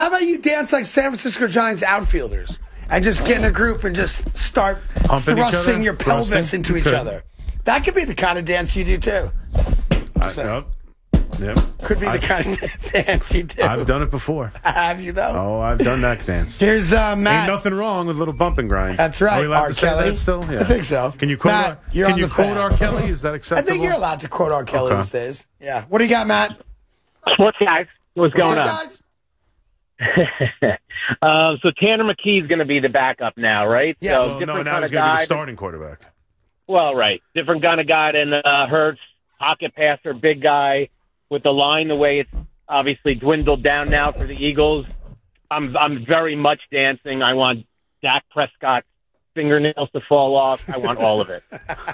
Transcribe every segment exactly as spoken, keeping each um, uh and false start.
How about you dance like San Francisco Giants outfielders and just get in a group and just start Humping each thrusting other? your pelvis Thrusting? into each Could. other? That could be the kind of dance you do, too. I, So- yep. Yep. Could be the I've, kind of dance you do. I've done it before. Have you, though? Oh, I've done that dance. Here's uh, Matt. Ain't nothing wrong with a little bump and grind. That's right. Are we allowed R. to say Kelly? that still? Yeah. I think so. Can you quote? Matt, R, you're can on you the quote fan. R. Kelly? Is that I acceptable? think you're allowed to quote R. Kelly Okay. these days. Yeah. What do you got, Matt? What's guys? What's going What's on? up, guys? um, so Tanner McKee's going to be the backup now, right? Yes. So Well, no, different now kind he's of going to be guy. the starting quarterback. Well, right, different kind of guy than uh, Hurts, pocket passer, big guy with the line the way it's obviously dwindled down now for the Eagles. I'm I'm very much dancing. I want Dak Prescott's fingernails to fall off. I want all of it.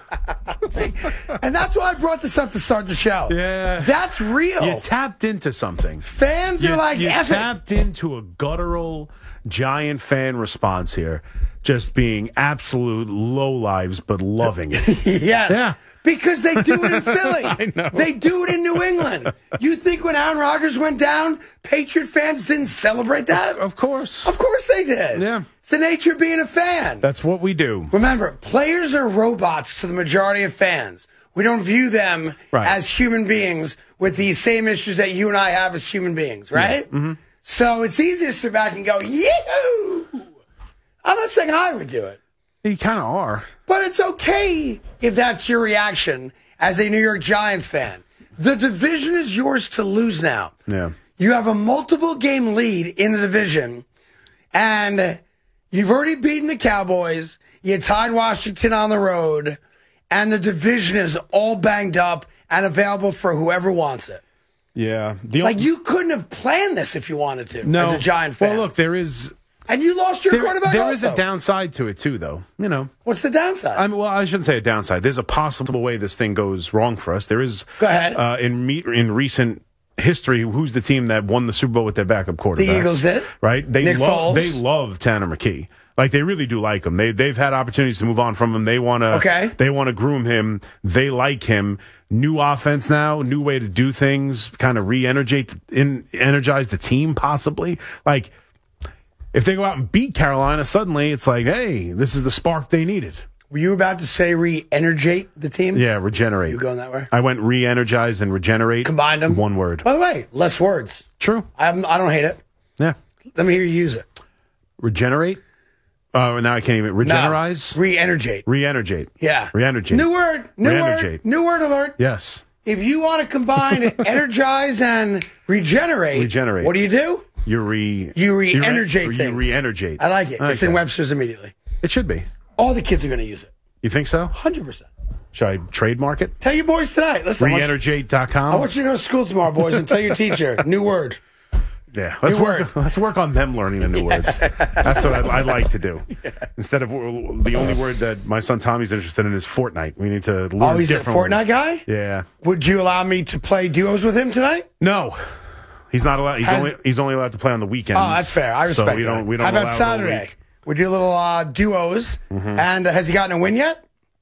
And that's why I brought this up to start the show. Yeah. That's real. You tapped into something. Fans You, are like, you F it. tapped into a guttural Giant fan response here, just being absolute lowlives, but loving it. Yes. Yeah. Because they do it in Philly. I know. They do it in New England. You think when Aaron Rodgers went down, Patriot fans didn't celebrate that? Of course. Of course they did. Yeah. It's the nature of being a fan. That's what we do. Remember, players are robots to the majority of fans. We don't view them Right. as human beings with these same issues that you and I have as human beings, right? Mm-hmm. So it's easy to sit back and go, yee-hoo! I'm not saying I would do it. You kind of are. But it's okay if that's your reaction as a New York Giants fan. The division is yours to lose now. Yeah. You have a multiple game lead in the division, and you've already beaten the Cowboys. You tied Washington on the road, and the division is all banged up and available for whoever wants it. Yeah. The Like, only- you couldn't have planned this if you wanted to no. as a Giant fan. Well, look, there is and you lost your there, quarterback there is also. a downside to it too, though. You know. What's the downside? I mean, well, I shouldn't say a downside. There's a possible way this thing goes wrong for us. There is. Go ahead. Uh, in me, in recent history, who's the team that won the Super Bowl with their backup quarterback? The Eagles did. Right? They Nick love. Foles. They love Tanner McKee. Like, they really do like him. They they've had opportunities to move on from him. They want to. Okay. They want to groom him. They like him. New offense now, new way to do things. Kind of re-energize, in, energize the team, possibly. Like, if they go out and beat Carolina, suddenly it's like, hey, this is the spark they needed. Were you about to say re-energize the team? Yeah, regenerate. You going that way? I went re-energize and regenerate. Combined them? One word. By the way, less words. True. I'm, I don't hate it. Yeah. Let me hear you use it. Regenerate. Oh, now I can't even. Regenerize. No, re-energize. Re-energiate. Yeah. Re-energiate. New word. New Re-energiate. word. New word alert. Yes. If you want to combine energize and regenerate, Regenerate. what do you do? You re. You re-energiate You things. re-energiate. I like it. It's in Okay. Webster's immediately. It should be. All the kids are going to use it. You think so? one hundred percent. Should I trademark it? Tell your boys tonight. Listen, I want you- Re-energiate dot com. I want you to go to school tomorrow, boys, and tell your teacher. New word. Yeah, let's New work. word. Let's work on them learning the new words. That's what I'd, I'd like to do. Instead of the only word that my son Tommy's interested in is Fortnite. We need to learn Oh, he's a different Fortnite words. guy? Yeah. Would you allow me to play duos with him tonight? No, he's not allowed. He's Has- only he's only allowed to play on the weekends. Oh, that's fair. I respect So we that. don't. We don't. How about allow it all Saturday? week. We do a little uh, duos. Mm-hmm. And uh, has he gotten a win yet?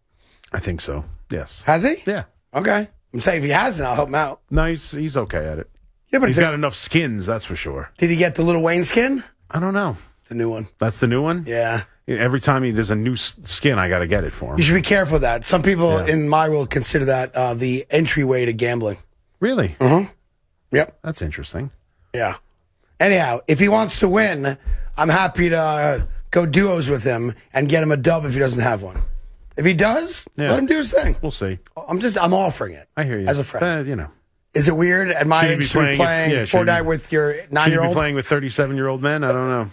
I think so. Yes. Has he? Yeah. Okay. I'm saying if he hasn't, I'll help him out. No, he's he's okay at it. Yeah, but He's did, got enough skins, that's for sure. did he get the Little Wayne skin? I don't know. The new one. That's the new one. Yeah. Every time he, there's a new s- skin, I got to get it for him. You should be careful of that. Some people Yeah. in my world consider that uh, the entryway to gambling. Really? Mm-hmm. Yep. That's interesting. Yeah. Anyhow, if he wants to win, I'm happy to uh, go duos with him and get him a dub if he doesn't have one. If he does, Yeah. let him do his thing. We'll see. I'm just, I'm offering it. I hear you. As a friend. Uh, you know. Is it weird at my Should you be age to be playing playing, if- yeah, should Fortnite you- with your Should you be nine-year-old? playing with thirty-seven-year-old men? I don't know.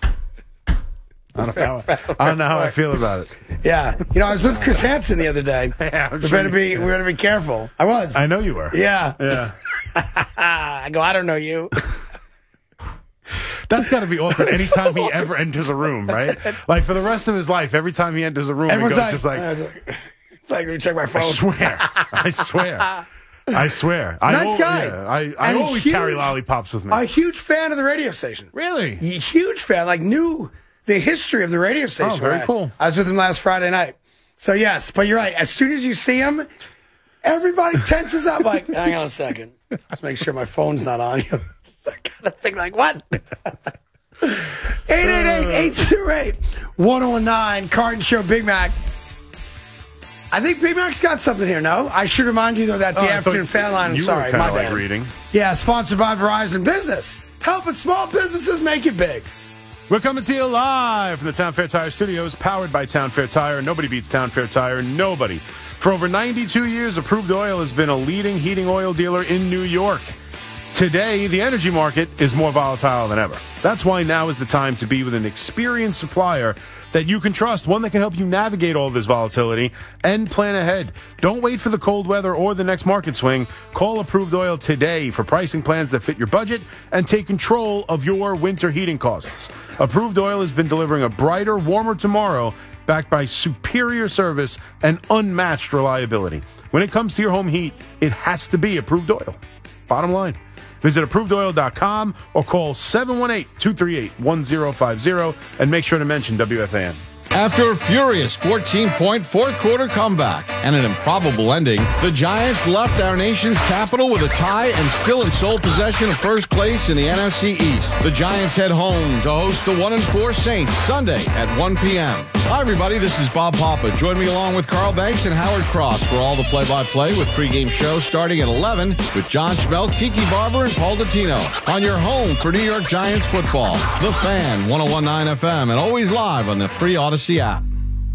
I don't know. I don't know how I feel about it. Yeah. You know, I was with Chris Hansen the other day. Yeah, I'm we sure better you- be, we better be careful. I was. I know you were. Yeah. Yeah. I go, I don't know you. That's got to be awkward anytime he ever enters a room, right? Like for the rest of his life, every time he enters a room, Everyone's he goes like, just like, I was like, it's like, let me check my I phone. swear. I swear. I swear. I Nice al- guy. yeah, I, I And always huge- carry lollipops with me. A huge fan of the radio station. Really? A huge fan. Like, knew the history of the radio station. Oh, very right? cool. I was with him last Friday night. So, yes, but you're right. As soon as you see him, everybody tenses up. Like, hang on a second. Just make sure my phone's not on you. That kind of thing. Like, what? eight, one oh nine, Carton Show, Big Mac. I think Big Mac's got something here, no? I should remind you, though, that the oh, afternoon fan line, I'm you sorry, were my like bad. reading. Yeah, sponsored by Verizon Business. Helping small businesses make it big. We're coming to you live from the Town Fair Tire Studios, powered by Town Fair Tire. Nobody beats Town Fair Tire. Nobody. For over ninety-two years, Approved Oil has been a leading heating oil dealer in New York. Today, the energy market is more volatile than ever. That's why now is the time to be with an experienced supplier that you can trust, one that can help you navigate all this volatility and plan ahead. Don't wait for the cold weather or the next market swing. Call Approved Oil today for pricing plans that fit your budget and take control of your winter heating costs. Approved Oil has been delivering a brighter, warmer tomorrow backed by superior service and unmatched reliability. When it comes to your home heat, it has to be Approved Oil. Bottom line. Visit approved oil dot com or call seven one eight, two three eight, one zero five zero and make sure to mention W F A N. After a furious fourteen-point fourth-quarter comeback and an improbable ending, the Giants left our nation's capital with a tie and still in sole possession of first place in the N F C East. The Giants head home to host the one and four Saints Sunday at one p.m. Hi, everybody. This is Bob Papa. Join me along with Carl Banks and Howard Cross for all the play-by-play with pregame show starting at eleven with John Schmelk, Kiki Barber, and Paul Dottino on your home for New York Giants football. The Fan, one oh one point nine F M, and always live on the free Odyssey app.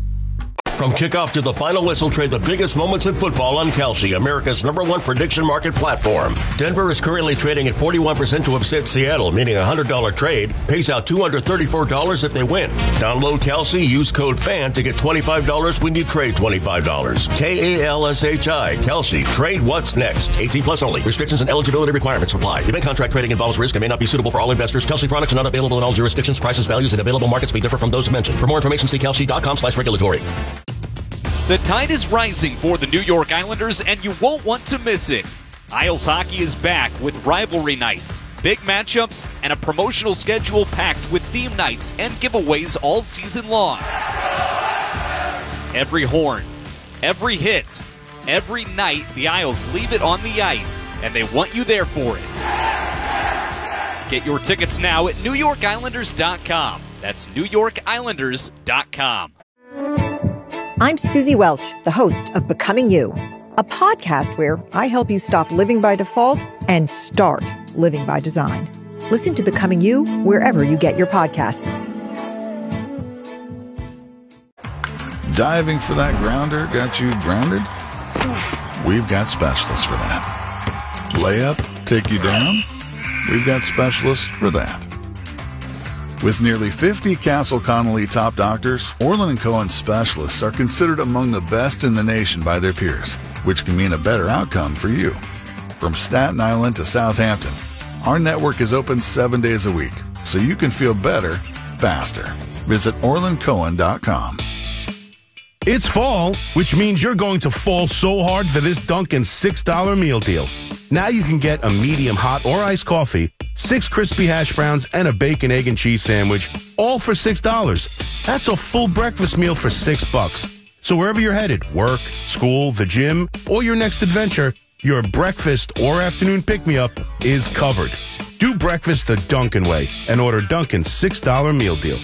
From kickoff to the final whistle, trade the biggest moments in football on Kalshi, America's number one prediction market platform. Denver is currently trading at forty-one percent to upset Seattle, meaning a one hundred dollars trade pays out two hundred thirty-four dollars if they win. Download Kalshi, use code FAN to get twenty-five dollars when you trade twenty-five dollars. K A L S H I, Kalshi. Trade what's next. eighteen plus only. Restrictions and eligibility requirements apply. Event contract trading involves risk and may not be suitable for all investors. Kalshi products are not available in all jurisdictions. Prices, values, and available markets may differ from those mentioned. For more information, see kalshi dot com slash regulatory. The tide is rising for the New York Islanders, and you won't want to miss it. Isles Hockey is back with rivalry nights, big matchups, and a promotional schedule packed with theme nights and giveaways all season long. Every horn, every hit, every night, the Isles leave it on the ice, and they want you there for it. Get your tickets now at new york islanders dot com. That's new york islanders dot com. I'm Susie Welch, the host of Becoming You, a podcast where I help you stop living by default and start living by design. Listen to Becoming You wherever you get your podcasts. Diving for that grounder got you grounded? We've got specialists for that. Layup take you down? We've got specialists for that. With nearly fifty Castle Connolly top doctors, Orland and Cohen specialists are considered among the best in the nation by their peers, which can mean a better outcome for you. From Staten Island to Southampton, our network is open seven days a week, so you can feel better, faster. Visit orland cohen dot com. It's fall, which means you're going to fall so hard for this Dunkin' six dollar meal deal. Now you can get a medium hot or iced coffee, six crispy hash browns, and a bacon, egg, and cheese sandwich, all for six dollars. That's a full breakfast meal for six bucks. So wherever you're headed, work, school, the gym, or your next adventure, your breakfast or afternoon pick-me-up is covered. Do breakfast the Dunkin' way and order Dunkin's six dollar meal deal.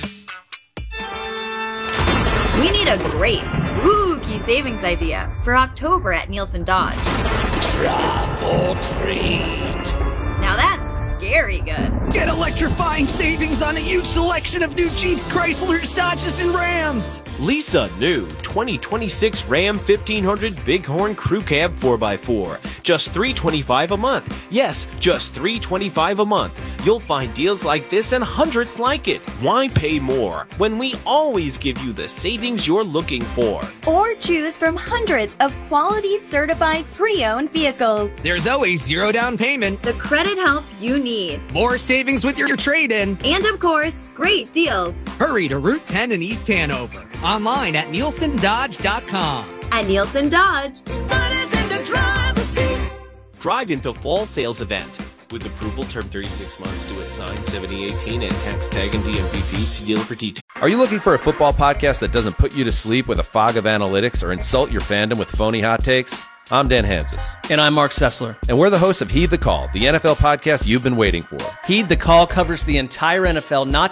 We need a great, spooky savings idea for October at Nielsen Dodge. Trunk or treat. Now that's scary good. Get electrifying savings on a huge selection of new Jeeps, Chryslers, Dodges, and Rams. Lisa new twenty twenty-six Ram fifteen hundred Bighorn Crew Cab four by four. Just three hundred twenty-five dollars a month. Yes, just three hundred twenty-five dollars a month. You'll find deals like this and hundreds like it. Why pay more when we always give you the savings you're looking for? Or choose from hundreds of quality certified pre-owned vehicles. There's always zero down payment. The credit help you need. More savings with your trade-in. And of course, great deals. Hurry to Route ten in East Hanover. Online at nielsen dodge dot com. At Nielsen Dodge. Drive into fall sales event. With approval, term thirty-six months, due at sign seventy eighteen and tax tag and D M V fees to dealer for details. Are you looking for a football podcast that doesn't put you to sleep with a fog of analytics or insult your fandom with phony hot takes? I'm Dan Hansis. And I'm Mark Sessler. And we're the hosts of Heed the Call, the N F L podcast you've been waiting for. Heed the Call covers the entire N F L, not